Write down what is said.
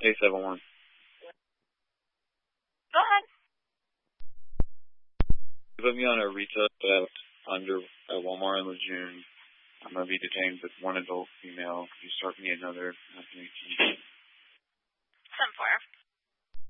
A71. Go ahead. You put me on a retail theft under at Walmart in Lejeune. I'm going to be detained with one adult female. You start me another.